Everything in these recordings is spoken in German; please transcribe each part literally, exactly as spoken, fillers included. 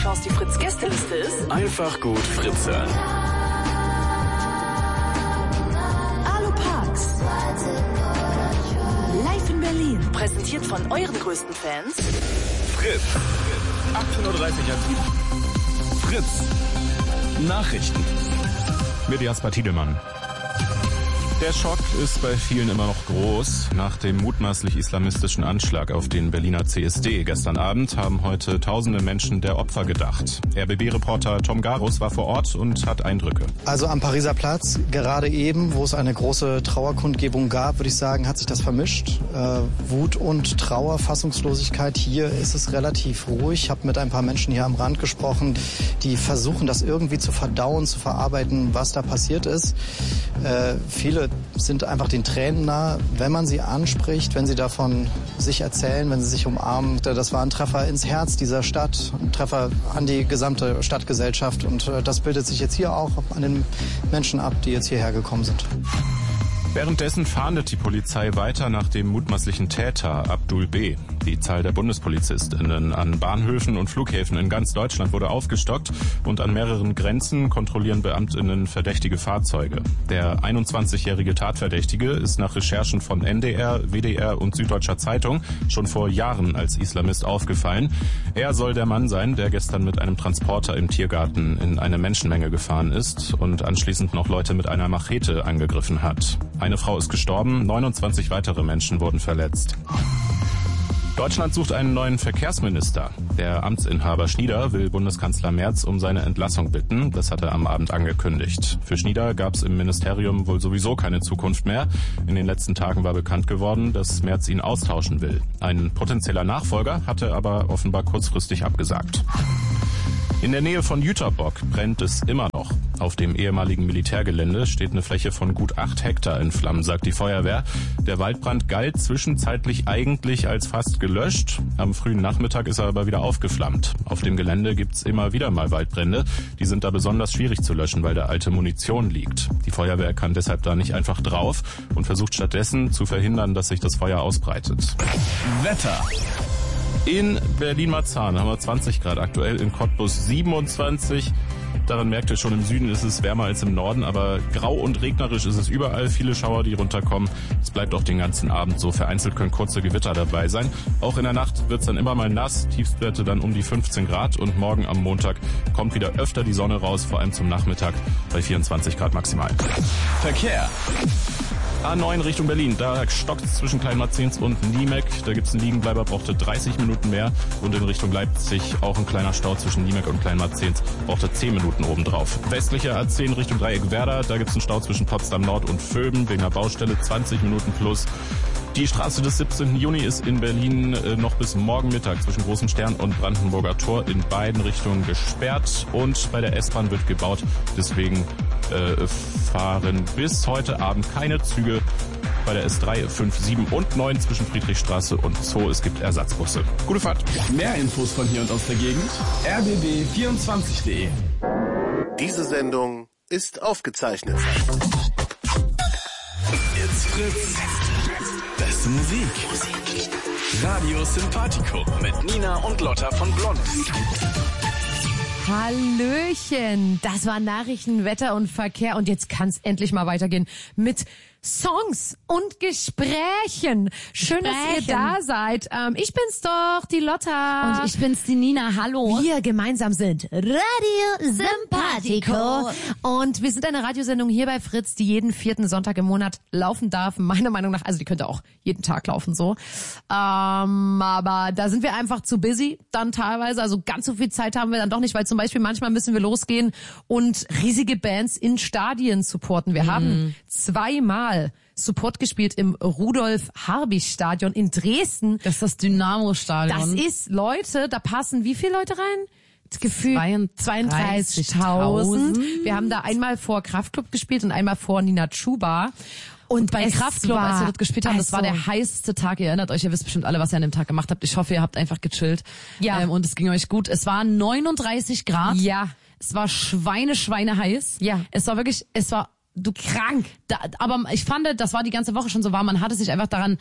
Was die Fritz-Gästeliste ist? Einfach gut Fritz hören. Alu Parks. Live in Berlin. Präsentiert von euren größten Fans. Fritz. achtzehn Uhr dreißig an. Fritz. Nachrichten. Mit Jasper Tiedemann. Der Schock ist bei vielen immer noch groß. Nach dem mutmaßlich islamistischen Anschlag auf den Berliner C S D gestern Abend haben heute tausende Menschen der Opfer gedacht. R B B-Reporter Tom Garus war vor Ort und hat Eindrücke. Also am Pariser Platz, gerade eben, wo es eine große Trauerkundgebung gab, würde ich sagen, hat sich das vermischt. Äh, Wut und Trauer, Fassungslosigkeit. Hier ist es relativ ruhig. Ich habe mit ein paar Menschen hier am Rand gesprochen, die versuchen, das irgendwie zu verdauen, zu verarbeiten, was da passiert ist. Äh, viele sind einfach den Tränen nah, wenn man sie anspricht, wenn sie davon sich erzählen, wenn sie sich umarmen. Das war ein Treffer ins Herz dieser Stadt, ein Treffer an die gesamte Stadtgesellschaft. Und das bildet sich jetzt hier auch an den Menschen ab, die jetzt hierher gekommen sind. Währenddessen fahndet die Polizei weiter nach dem mutmaßlichen Täter Abdul B. Die Zahl der BundespolizistInnen an Bahnhöfen und Flughäfen in ganz Deutschland wurde aufgestockt und an mehreren Grenzen kontrollieren BeamtInnen verdächtige Fahrzeuge. Der einundzwanzigjährige Tatverdächtige ist nach Recherchen von N D R, W D R und Süddeutscher Zeitung schon vor Jahren als Islamist aufgefallen. Er soll der Mann sein, der gestern mit einem Transporter im Tiergarten in eine Menschenmenge gefahren ist und anschließend noch Leute mit einer Machete angegriffen hat. Eine Frau ist gestorben, neunundzwanzig weitere Menschen wurden verletzt. Deutschland sucht einen neuen Verkehrsminister. Der Amtsinhaber Schnieder will Bundeskanzler Merz um seine Entlassung bitten. Das hat er am Abend angekündigt. Für Schnieder gab es im Ministerium wohl sowieso keine Zukunft mehr. In den letzten Tagen war bekannt geworden, dass Merz ihn austauschen will. Ein potenzieller Nachfolger hatte aber offenbar kurzfristig abgesagt. In der Nähe von Jüterbock brennt es immer noch. Auf dem ehemaligen Militärgelände steht eine Fläche von gut acht Hektar in Flammen, sagt die Feuerwehr. Der Waldbrand galt zwischenzeitlich eigentlich als fast gelöscht. Am frühen Nachmittag ist er aber wieder aufgeflammt. Auf dem Gelände gibt's immer wieder mal Waldbrände. Die sind da besonders schwierig zu löschen, weil da alte Munition liegt. Die Feuerwehr kann deshalb da nicht einfach drauf und versucht stattdessen zu verhindern, dass sich das Feuer ausbreitet. Wetter. In Berlin-Marzahn haben wir zwanzig Grad aktuell, in Cottbus siebenundzwanzig. Daran merkt ihr schon, im Süden ist es wärmer als im Norden, aber grau und regnerisch ist es überall. Viele Schauer, die runterkommen. Es bleibt auch den ganzen Abend so. Vereinzelt können kurze Gewitter dabei sein. Auch in der Nacht wird es dann immer mal nass. Tiefstwerte dann um die fünfzehn Grad. Und morgen am Montag kommt wieder öfter die Sonne raus, vor allem zum Nachmittag bei vierundzwanzig Grad maximal. Verkehr. A neun Richtung Berlin, da stockt es zwischen Kleinmarzens und Niemek. Da gibt's einen Liegenbleiber, brauchte dreißig Minuten mehr. Und in Richtung Leipzig auch ein kleiner Stau zwischen Niemek und Kleinmarzens, brauchte zehn Minuten obendrauf. Westlicher A zehn Richtung Dreieck Werder, da gibt's einen Stau zwischen Potsdam Nord und Vöben wegen einer Baustelle, zwanzig Minuten plus. Die Straße des siebzehnten Juni ist in Berlin äh, noch bis morgen Mittag zwischen Großen Stern und Brandenburger Tor in beiden Richtungen gesperrt. Und bei der S-Bahn wird gebaut, deswegen äh, fahren bis heute Abend keine Züge bei der S drei, fünf, sieben und neun zwischen Friedrichstraße und Zoo. Es gibt Ersatzbusse. Gute Fahrt. Mehr Infos von hier und aus der Gegend. r b b vierundzwanzig punkt de. Diese Sendung ist aufgezeichnet. It's Fritz. Beste Musik. Radio Sympathico mit Nina und Lotta von Blond. Hallöchen, das war Nachrichten, Wetter und Verkehr und jetzt kann's endlich mal weitergehen mit Songs und Gesprächen. Schön, dass ihr da seid. Ähm, ich bin's doch, die Lotta. Und ich bin's, die Nina. Hallo. Wir gemeinsam sind Radio Sympathico. Und wir sind eine Radiosendung hier bei Fritz, die jeden vierten Sonntag im Monat laufen darf. Meiner Meinung nach, also die könnte auch jeden Tag laufen so. Ähm, aber da sind wir einfach zu busy dann teilweise. Also ganz so viel Zeit haben wir dann doch nicht, weil zum Beispiel manchmal müssen wir losgehen und riesige Bands in Stadien supporten. Wir mhm. haben zweimal Support gespielt im Rudolf-Harbig-Stadion in Dresden. Das ist das Dynamo-Stadion. Das ist, Leute, da passen wie viele Leute rein? Gefühlt zweiunddreißigtausend. Wir haben da einmal vor Kraftklub gespielt und einmal vor Nina Chuba. Und bei Kraftklub, als wir dort gespielt haben, das war der heißeste Tag. Ihr erinnert euch, ihr wisst bestimmt alle, was ihr an dem Tag gemacht habt. Ich hoffe, ihr habt einfach gechillt. Ja. Ähm, und es ging euch gut. Es waren neununddreißig Grad. Ja. Es war Schweine, Schweine heiß. Ja. Es war wirklich, es war du krank. Da, aber ich fand, das war die ganze Woche schon so warm. Man hatte sich einfach daran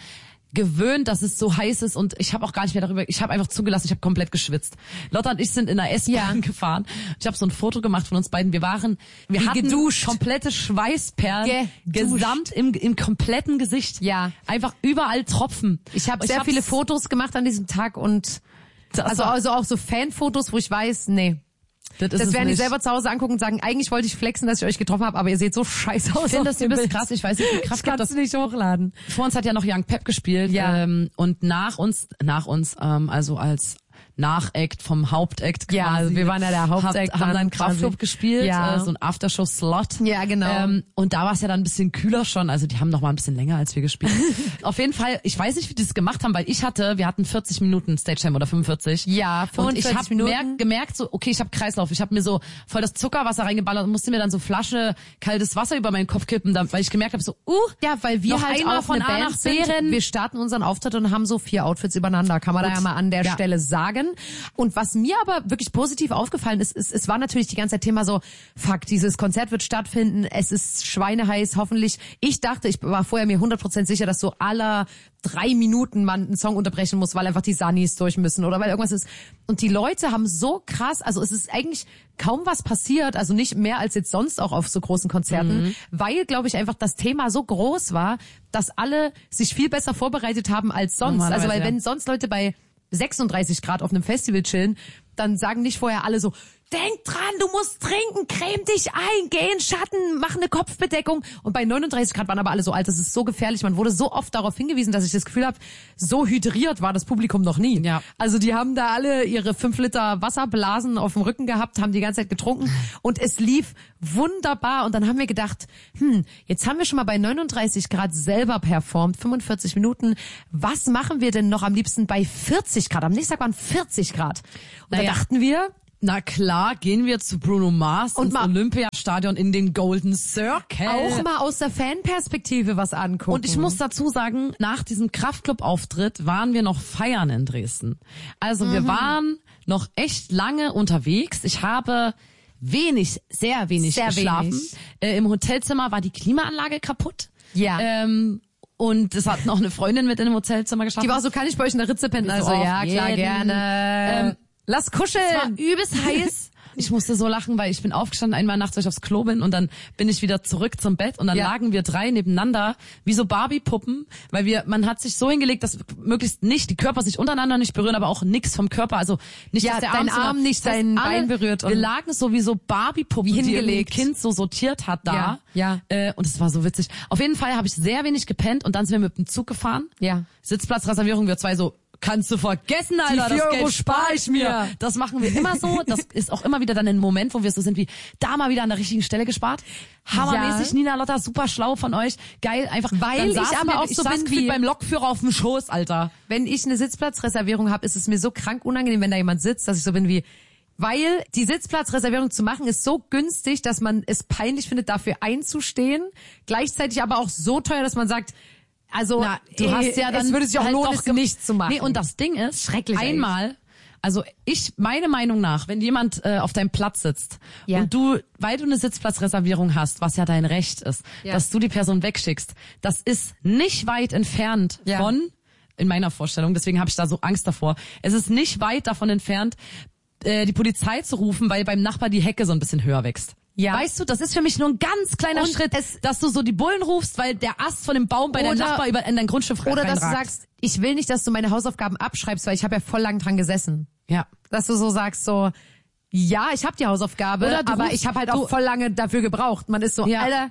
gewöhnt, dass es so heiß ist und ich habe auch gar nicht mehr darüber, ich habe einfach zugelassen, ich habe komplett geschwitzt. Lotta und ich sind in der S-Bahn Ja. gefahren. Ich habe so ein Foto gemacht von uns beiden. Wir waren, wir Wie hatten geduscht. komplette Schweißperlen, Geduscht. gesamt im, im kompletten Gesicht. Ja. Einfach überall Tropfen. Ich habe Ich sehr hab's- viele Fotos gemacht an diesem Tag und Das also, war- also auch so Fanfotos, wo ich weiß, nee. Das, ist Das es werden die nicht. selber zu Hause angucken und sagen, eigentlich wollte ich flexen, dass ich euch getroffen habe, aber ihr seht so scheiße aus. Ich finde auf das dem übelst Bild. krass. Ich weiß nicht, wie viel Kraft Ich gibt kann's das. nicht hochladen. Vor uns hat ja noch Young Pep gespielt. Ja. Ähm, und nach uns, nach uns, ähm, also als Nachact vom Hauptact Ja, quasi. also wir waren ja der Hauptact Hab, haben dann dann Kraftclub quasi. gespielt, Ja. äh, so ein Aftershow-Slot. Ja, genau. Ähm, und da war es ja dann ein bisschen kühler schon, also die haben noch mal ein bisschen länger als wir gespielt. Auf jeden Fall, ich weiß nicht, wie die das gemacht haben, weil ich hatte, wir hatten vierzig Minuten Stage-Time oder fünfundvierzig. Ja, Und ich fünfundvierzig habe Minuten. gemerkt, gemerkt, so, okay, ich habe Kreislauf. Ich habe mir so voll das Zuckerwasser reingeballert und musste mir dann so Flasche kaltes Wasser über meinen Kopf kippen, da- weil ich gemerkt habe, so, uh, Ja, weil wir noch halt einmal auch von eine A Band nach B sind. rennen. Wir starten unseren Auftritt und haben so vier Outfits übereinander, kann man da Gut. ja mal an der Ja. Stelle sagen. Und was mir aber wirklich positiv aufgefallen ist, ist, es war natürlich die ganze Zeit Thema so, fuck, dieses Konzert wird stattfinden, es ist schweineheiß, hoffentlich. Ich dachte, ich war vorher mir hundert Prozent sicher, dass so aller drei Minuten man einen Song unterbrechen muss, weil einfach die Sunnies durch müssen oder weil irgendwas ist. Und die Leute haben so krass, also es ist eigentlich kaum was passiert, also nicht mehr als jetzt sonst auch auf so großen Konzerten, Mhm. weil, glaube ich, einfach das Thema so groß war, dass alle sich viel besser vorbereitet haben als sonst. Also Normalerweise, weil ja. wenn sonst Leute bei sechsunddreißig Grad auf einem Festival chillen, dann sagen nicht vorher alle so, denk dran, du musst trinken, creme dich ein, geh in Schatten, mach eine Kopfbedeckung. Und bei neununddreißig Grad waren aber alle so alt, das ist so gefährlich. Man wurde so oft darauf hingewiesen, dass ich das Gefühl habe, so hydriert war das Publikum noch nie. Ja. Also die haben da alle ihre fünf Liter Wasserblasen auf dem Rücken gehabt, haben die ganze Zeit getrunken und es lief wunderbar. Und dann haben wir gedacht, hm, jetzt haben wir schon mal bei neununddreißig Grad selber performt, fünfundvierzig Minuten. Was machen wir denn noch am liebsten bei vierzig Grad? Am nächsten Tag waren vierzig Grad. Und Naja. da dachten wir, Na klar, gehen wir zu Bruno Mars Und ins mal- Olympiastadion in den Golden Circle. auch mal aus der Fanperspektive was angucken. Und ich muss dazu sagen, nach diesem Kraftclub-Auftritt waren wir noch feiern in Dresden. Also Mhm. wir waren noch echt lange unterwegs. Ich habe wenig, sehr wenig Sehr geschlafen. wenig. Äh, Im Hotelzimmer war die Klimaanlage kaputt. Ja. Ähm, und es hat noch eine Freundin mit in dem Hotelzimmer geschlafen. Die war so, kann ich bei euch in der Ritze pennen? Ich so, Also auf ja, klar, jeden. gerne. Ähm, Lass Es war kuscheln. übelst heiß. Ich musste so lachen, weil ich bin aufgestanden einmal nachts, weil ich aufs Klo bin und dann bin ich wieder zurück zum Bett und dann Ja. lagen wir drei nebeneinander wie so Barbie-Puppen, weil wir, man hat sich so hingelegt, dass möglichst nicht die Körper sich untereinander nicht berühren, aber auch nix vom Körper, also nicht, Ja, dass der dein Arm, Arm so- nicht das heißt, dein alle- Bein berührt und- Wir lagen so wie so Barbie-Puppen, Wie die irgendwie hingelegt. ein Kind so sortiert hat da. Ja, ja. Äh, und es war so witzig. Auf jeden Fall habe ich sehr wenig gepennt und dann sind wir mit dem Zug gefahren. Ja. Sitzplatzreservierung, wir zwei so, kannst du vergessen, Alter, vier das Euro Geld spare ich mir. Das machen wir immer so. Das ist auch immer wieder dann ein Moment, wo wir so sind wie, da mal wieder an der richtigen Stelle gespart. Hammermäßig, Ja. Nina Lotta, super schlau von euch. Geil, einfach. Weil dann ich saßen aber wir, auch ich so saß bin gefühlt wie- beim Lokführer auf dem Schoß, Alter. Wenn ich eine Sitzplatzreservierung habe, ist es mir so krank unangenehm, wenn da jemand sitzt, dass ich so bin wie, weil die Sitzplatzreservierung zu machen ist so günstig, dass man es peinlich findet, dafür einzustehen. Gleichzeitig aber auch so teuer, dass man sagt, also Na, du äh, hast ja dann es würde sich auch halt lohnen, doch es ge- nicht zu machen. Nee, und das Ding ist, Schrecklich einmal, also ich, meine Meinung nach, wenn jemand äh, auf deinem Platz sitzt Ja. und du, weil du eine Sitzplatzreservierung hast, was ja dein Recht ist, Ja. dass du die Person wegschickst, das ist nicht weit entfernt Ja. von, in meiner Vorstellung, deswegen habe ich da so Angst davor, es ist nicht weit davon entfernt, äh, die Polizei zu rufen, weil beim Nachbar die Hecke so ein bisschen höher wächst. Ja. Weißt du, das ist für mich nur ein ganz kleiner Und Schritt, es- dass du so die Bullen rufst, weil der Ast von dem Baum bei deinem Oder- Nachbar über in dein Grundstück Oder dass du reinragt. sagst, ich will nicht, dass du meine Hausaufgaben abschreibst, weil ich habe ja voll lang dran gesessen. Ja. Dass du so sagst so, ja, ich habe die Hausaufgabe, Oder du aber rufst- ich habe halt auch du- voll lange dafür gebraucht. Man ist so, Ja. Alter,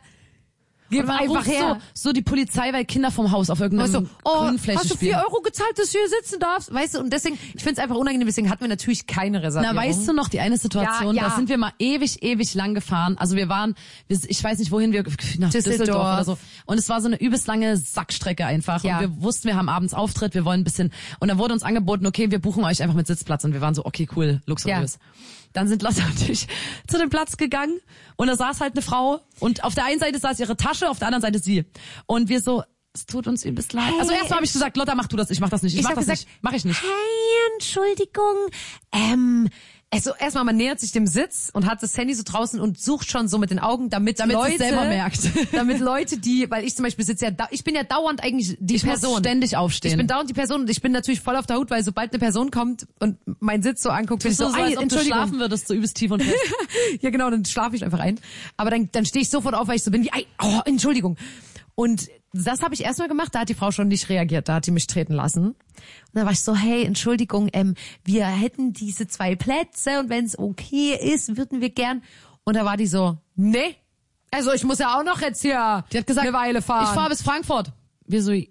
gib Oder man einfach ruft her. So, so die Polizei, weil Kinder vom Haus auf irgendeinem Weißt du, oh, Grünfläche hast du spielen. vier Euro gezahlt, dass du hier sitzen darfst? Weißt du, und deswegen, ich find's einfach unangenehm, deswegen hatten wir natürlich keine Reservierung. Na, weißt du noch, die eine Situation, Ja, ja. da sind wir mal ewig, ewig lang gefahren. Also wir waren, wir, ich weiß nicht wohin, wir nach Düsseldorf. Düsseldorf oder so. Und es war so eine übelst lange Sackstrecke einfach. Ja. Und wir wussten, wir haben abends Auftritt, wir wollen ein bisschen, und dann wurde uns angeboten, okay, wir buchen euch einfach mit Sitzplatz. Und wir waren so, okay, cool, luxuriös. Dann sind Lotta und ich zu dem Platz gegangen und da saß halt eine Frau und auf der einen Seite saß ihre Tasche, auf der anderen Seite sie. Und wir so, es tut uns übelst leid. Hey, Also erstmal habe ich gesagt, Lotta, mach du das, ich mach das nicht, ich, Ich mach hab das gesagt, nicht, mach ich nicht. Hey, Entschuldigung, ähm, Also erstmal, man nähert sich dem Sitz und hat das Handy so draußen und sucht schon so mit den Augen, damit, Damit Leute sie es selber merkt. damit Leute, die, weil ich zum Beispiel sitze ja, da, ich bin ja dauernd eigentlich die Ich Person. muss ständig aufstehen. Ich bin dauernd die Person und ich bin natürlich voll auf der Hut, weil sobald eine Person kommt und meinen Sitz so anguckt, bin ich so, so, so als ei, ob du Entschuldigung. schlafen würdest, so übelst tief und fest. Ja genau, dann schlafe ich einfach ein. Aber dann, dann stehe ich sofort auf, weil ich so bin wie, ei, oh, Entschuldigung. Und das habe ich erstmal gemacht, da hat die Frau schon nicht reagiert, da hat die mich treten lassen. Und dann war ich so, hey, Entschuldigung, ähm, wir hätten diese zwei Plätze und wenn es okay ist, würden wir gern. Und da war die so, nee, also ich muss ja auch noch jetzt hier Die hat gesagt, eine Weile fahren. ich fahre bis Frankfurt. Wir so,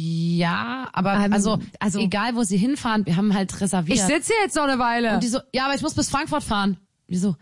ja, aber Ähm, also, also- egal wo sie hinfahren, wir haben halt reserviert. Ich sitze hier jetzt noch eine Weile. Und die so, ja, aber ich muss bis Frankfurt fahren. Wir so,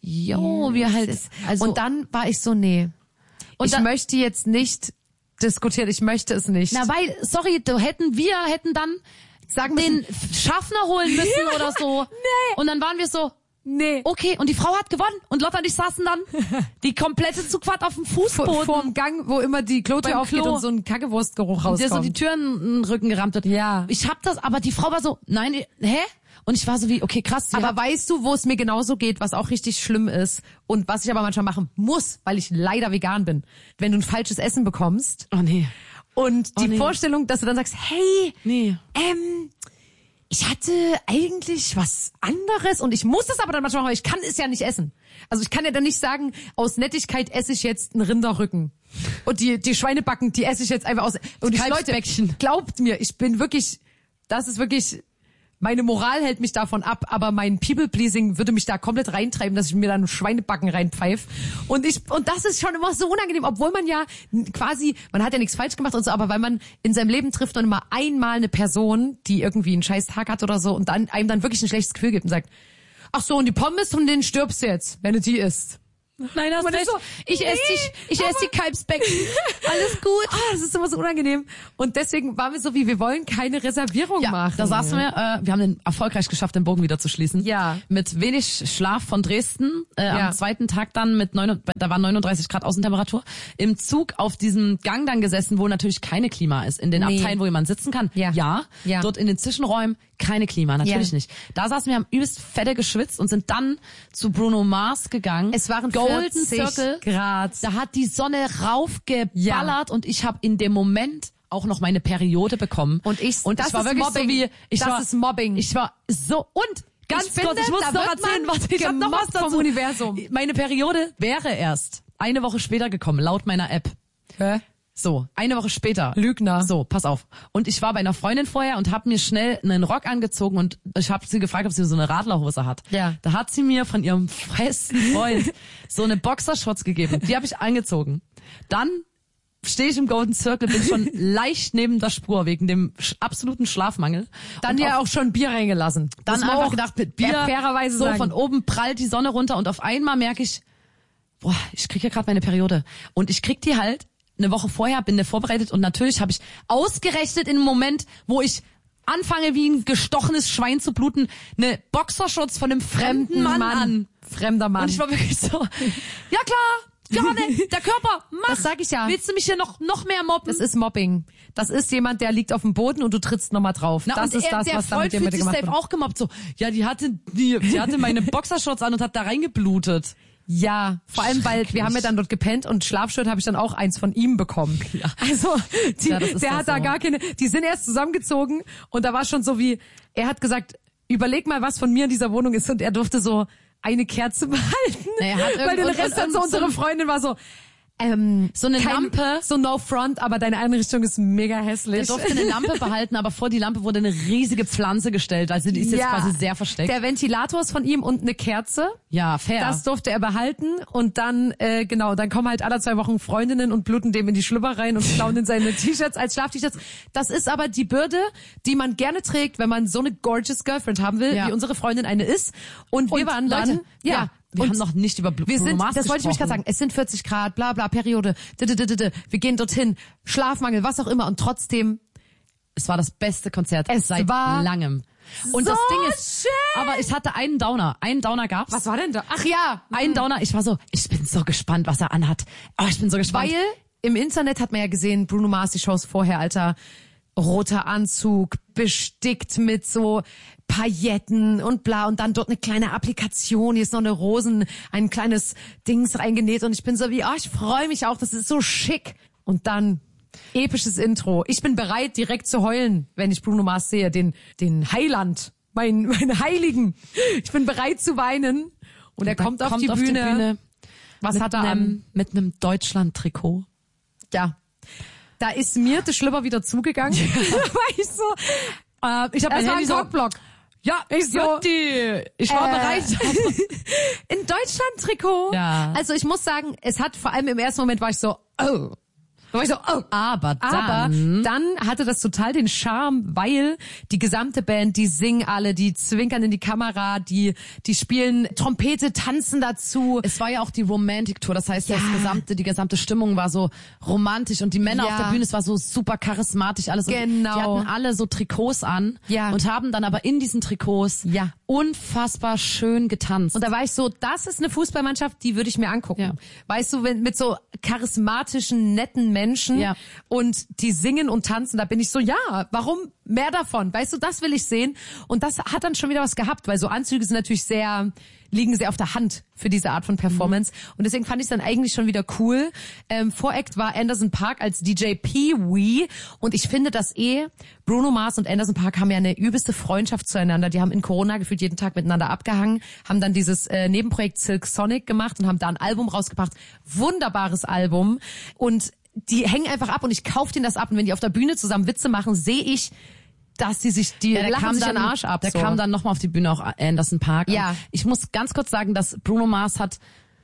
jo, wir halt, also. und dann war ich so, nee, Und ich dann- möchte jetzt nicht diskutieren, ich möchte es nicht. na, weil, sorry, du hätten, wir hätten dann Sagen den Schaffner holen müssen oder so. Nee. Und dann waren wir so, nee. okay, und die Frau hat gewonnen. Und Lotta und ich saßen dann die komplette Zugfahrt auf dem Vor, Fußboden. vorm Gang, wo immer die Klotür Beim aufgeht Klo. und so ein Kackewurstgeruch der rauskommt. so die Türen in den Rücken gerammt wird. Ja. Ich hab das, aber die Frau war so, nein, hä? Und ich war so wie, okay, krass. sie Aber hat- weißt du, wo es mir genauso geht, was auch richtig schlimm ist und was ich aber manchmal machen muss, weil ich leider vegan bin. Wenn du ein falsches Essen bekommst oh nee. und die Oh, nee. Vorstellung, dass du dann sagst, hey, Nee. ähm, ich hatte eigentlich was anderes und ich muss das aber dann manchmal machen, weil ich kann es ja nicht essen. Also ich kann ja dann nicht sagen, aus Nettigkeit esse ich jetzt einen Rinderrücken. Und die, die Schweinebacken, die esse ich jetzt einfach aus. Und ich, Leute, Kalbsbäckchen. glaubt mir, ich bin wirklich, das ist wirklich, meine Moral hält mich davon ab, aber mein People-Pleasing würde mich da komplett reintreiben, dass ich mir dann Schweinebacken reinpfeife. Und ich, und das ist schon immer so unangenehm, obwohl man ja quasi, man hat ja nichts falsch gemacht und so, aber weil man in seinem Leben trifft und immer einmal eine Person, die irgendwie einen scheiß Tag hat oder so und dann einem dann wirklich ein schlechtes Gefühl gibt und sagt, ach so, und die Pommes, von denen stirbst du jetzt, wenn du die isst. Nein, hast Man ist recht. so, ich nee, esse die, ich esse die Kalbsbecken. Alles gut. Ah, das ist immer so unangenehm. Und deswegen waren wir so wie, wir wollen keine Reservierung Ja, machen. da saßen wir, äh, wir haben den erfolgreich geschafft, den Bogen wieder zu schließen. Ja. Mit wenig Schlaf von Dresden, äh, Ja. am zweiten Tag dann mit neun, da waren neununddreißig Grad Außentemperatur, im Zug auf diesem Gang dann gesessen, wo natürlich keine Klima ist. In den Nee. Abteilen, wo jemand sitzen kann, Ja. ja. Ja. Dort in den Zwischenräumen keine Klima, natürlich Ja. nicht. Da saßen wir, haben übelst fette geschwitzt und sind dann zu Bruno Mars gegangen. Es waren Golden vierzig Circle. Grad. Da hat die Sonne raufgeballert Ja. und ich habe in dem Moment auch noch meine Periode bekommen. Und ich- und das ich war ist wirklich Mobbing. so wie, ich Das war, ist Mobbing. Ich war so, und ganz Ich kurz, finde, ich muss da noch wird erzählen, man warte, ich hab noch was gemobbt vom dazu. Universum. Meine Periode wäre erst eine Woche später gekommen, laut meiner App. Hä? So, eine Woche später. Lügner. So, pass auf. Und ich war bei einer Freundin vorher und habe mir schnell einen Rock angezogen und ich habe sie gefragt, ob sie so eine Radlerhose hat. Ja. Da hat sie mir von ihrem festen Freund so eine Boxershorts gegeben. Die habe ich angezogen. Dann stehe ich im Golden Circle, bin schon leicht neben der Spur wegen dem sch- absoluten Schlafmangel. Dann Und ja auf- auch schon Bier reingelassen. dann Muss man einfach auch gedacht, mit Bier, fairerweise so sagen. von oben prallt die Sonne runter und auf einmal merke ich, boah, ich kriege ja gerade meine Periode. Und ich krieg die halt eine Woche vorher, bin da vorbereitet und natürlich habe ich ausgerechnet in einem Moment, wo ich anfange wie ein gestochenes Schwein zu bluten, eine Boxershorts von einem fremden Mann, an. Fremder Mann. Und ich war wirklich so, ja klar, gerne, der Körper, mach. Das sag ich ja. Willst du mich hier noch, noch mehr mobben? Das ist Mobbing. Das ist jemand, der liegt auf dem Boden und du trittst nochmal drauf. Na, das und ist er, das, der was da mit Freund dir fühlt mit dir sich gemacht safe wird. auch gemobbt. So, ja, die hatte, die, die hatte meine Boxershorts an und hat da reingeblutet. Ja, vor allem, weil wir haben ja dann dort gepennt und Schlafshirt habe ich dann auch eins von ihm bekommen. Ja. Also, die, Ja, das ist der das hat da so. gar keine, die sind erst zusammengezogen und da war schon so wie, er hat gesagt, überleg mal, was von mir in dieser Wohnung ist und er durfte so eine Kerze behalten, Na, er hat weil irgend- der Rest und- dann so und- unsere Freundin war so, ähm, So eine kein, Lampe. so no front, aber deine Einrichtung ist mega Der hässlich. durfte eine Lampe behalten, aber vor die Lampe wurde eine riesige Pflanze gestellt. Also die ist jetzt quasi sehr versteckt. Der Ventilator ist von ihm und eine Kerze. ja, fair. Das durfte er behalten und dann, äh, genau, dann kommen halt alle zwei Wochen Freundinnen und bluten dem in die Schlüpper rein und klauen in seine T-Shirts als Schlaf-T-Shirts. Das ist aber die Bürde, die man gerne trägt, wenn man so eine gorgeous Girlfriend haben will, Ja. wie unsere Freundin eine ist. Und, wir Und waren dann, Leute, ja, wir und haben noch nicht über Blu- wir Bruno sind, Mars das wollte ich mich gerade gesprochen. sagen, es sind vierzig Grad, bla bla, Periode, d -d -d -d -d. Wir gehen dorthin, Schlafmangel, was auch immer und trotzdem, Es war das beste Konzert Es seit war langem. Und so das Ding ist, schön. aber es hatte einen Downer. Einen Downer gab's. was war denn da? Ach ja, Einen Downer. Ich war so, ich bin so gespannt, was er anhat. Oh, ich bin so gespannt. weil im Internet hat man ja gesehen, Bruno Mars, die Shows vorher, Alter, roter Anzug, bestickt mit so Pailletten und bla und dann dort eine kleine Applikation, hier ist noch eine Rosen, ein kleines Dings reingenäht und ich bin so wie, oh, ich freue mich auch, das ist so schick. Und dann episches Intro. Ich bin bereit, direkt zu heulen, wenn ich Bruno Mars sehe, den, den Heiland, mein, mein Heiligen. Ich bin bereit zu weinen. Und er kommt, auf, kommt die auf die Bühne. Was hat er an? Mit einem Deutschland-Trikot. Ja. Da ist mir der Schlüpper wieder zugegangen. Ja. Da war ich so, äh, ich habe ein Cockblock. Ja, ich so, Jutti, ich war äh, bereit. In Deutschland-Trikot. Ja. Also ich muss sagen, es hat vor allem im ersten Moment war ich so, oh. Da war ich so, oh. Aber dann, Aber dann hatte das total den Charme, weil die gesamte Band, die singen alle, die zwinkern in die Kamera, die die spielen Trompete, tanzen dazu. Es war ja auch die Romantic Tour, das heißt, ja. das gesamte, die gesamte Stimmung war so romantisch und die Männer ja. auf der Bühne, es war so super charismatisch alles. Genau. Und die hatten alle so Trikots an ja. und haben dann aber in diesen Trikots ja. unfassbar schön getanzt. Und da war ich so, das ist eine Fußballmannschaft, die würde ich mir angucken. Ja. Weißt du, wenn, mit so charismatischen, netten Menschen ja. und die singen und tanzen, da bin ich so, ja, warum mehr davon? Weißt du, das will ich sehen. Und das hat dann schon wieder was gehabt, weil so Anzüge sind natürlich sehr, liegen sehr auf der Hand für diese Art von Performance. Mhm. Und deswegen fand ich es dann eigentlich schon wieder cool. Ähm, Voract war Anderson .Paak als D J Pee-Wee. Und ich finde, dass eh Bruno Mars und Anderson .Paak haben ja eine übelste Freundschaft zueinander. Die haben in Corona gefühlt jeden Tag miteinander abgehangen, haben dann dieses äh, Nebenprojekt Silk Sonic gemacht und haben da ein Album rausgebracht. Wunderbares Album. Und die hängen einfach ab und ich kauf denen das ab. Und wenn die auf der Bühne zusammen Witze machen, sehe ich, dass die sich, die ja, lachen sich den Arsch ab. Der so. kam dann nochmal auf die Bühne, auch Anderson .Paak. Ja. Ich muss ganz kurz sagen, dass Bruno Mars hat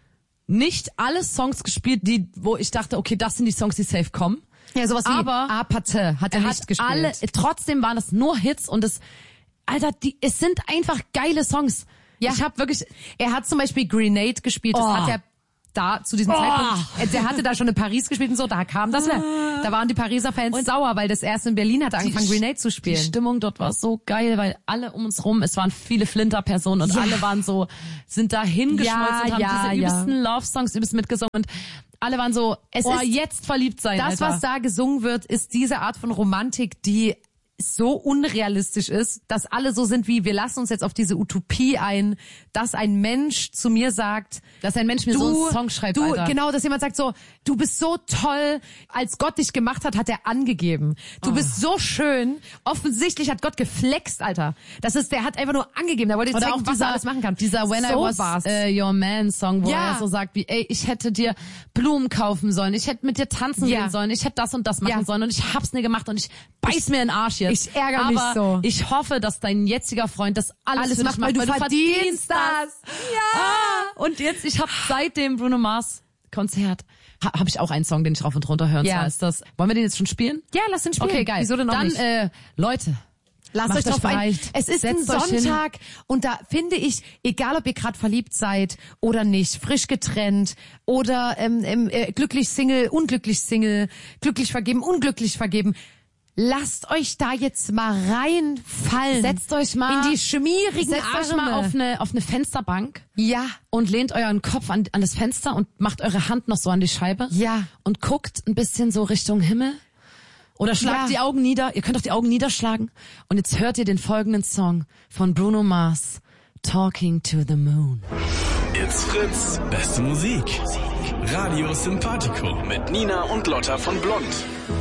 nicht alle Songs gespielt, die, wo ich dachte, okay, das sind die Songs, die safe kommen. Ja, sowas wie aber Apathe hat er, er nicht hat gespielt. Alle, trotzdem waren das nur Hits und es, Alter, die, es sind einfach geile Songs. Ja. Ich habe wirklich, er hat zum Beispiel Grenade gespielt, das oh. hat er da zu diesem oh. Zeitpunkt, der hatte da schon in Paris gespielt und so, da kam das, da waren die Pariser Fans und sauer, weil das erst in Berlin hatte angefangen, die, Grenade zu spielen. Die Stimmung dort war so geil, weil alle um uns rum, es waren viele Flinter-Personen und ja. alle waren so, sind da hingeschmolzen ja, und haben ja, diese ja. übelsten Love-Songs übelst mitgesungen und alle waren so, es oh, ist jetzt verliebt sein, Das, Alter. was da gesungen wird, ist diese Art von Romantik, die so unrealistisch ist, dass alle so sind wie, wir lassen uns jetzt auf diese Utopie ein, dass ein Mensch zu mir sagt, dass ein Mensch mir du, so einen Song schreibt, du, Alter. Genau, dass jemand sagt so, du bist so toll, als Gott dich gemacht hat, hat er angegeben. Du oh. bist so schön, offensichtlich hat Gott geflext, Alter. Das ist, der hat einfach nur angegeben, der wollte dir zeigen, auch was dieser, er alles machen kann. Dieser When so I Was uh, Your Man Song, wo ja. er so sagt wie, ey, ich hätte dir Blumen kaufen sollen, ich hätte mit dir tanzen ja. gehen sollen, ich hätte das und das machen ja. sollen und ich hab's nie gemacht und ich beiß ich, mir in den Arsch jetzt. Ich ärgere mich Aber so. ich hoffe, dass dein jetziger Freund das alles, alles für macht, dich macht, weil du weil verdienst das. Ja. Ah, und jetzt, ich habe seit dem Bruno Mars Konzert ha, habe ich auch einen Song, den ich rauf und runter hören. Ja. Zwar ist das. Wollen wir den jetzt schon spielen? Ja, lass den spielen. Okay, geil. Wieso denn noch Dann, nicht? äh, Leute. Lasst euch drauf ein. Es ist ein Sonntag und da finde ich, egal ob ihr gerade verliebt seid oder nicht, frisch getrennt oder ähm, äh, glücklich Single, unglücklich Single, glücklich vergeben, unglücklich vergeben, lasst euch da jetzt mal reinfallen. Setzt euch mal in die schmierigen setzt Arme. euch mal auf eine auf eine Fensterbank. Ja. Und lehnt euren Kopf an, an das Fenster und macht eure Hand noch so an die Scheibe. Ja. Und guckt ein bisschen so Richtung Himmel. Oder schlagt Ja. die Augen nieder. Ihr könnt auch die Augen niederschlagen. Und jetzt hört ihr den folgenden Song von Bruno Mars, Talking to the Moon. It's Fritz, beste Musik. Radio Sympathico mit Nina und Lotta von Blond.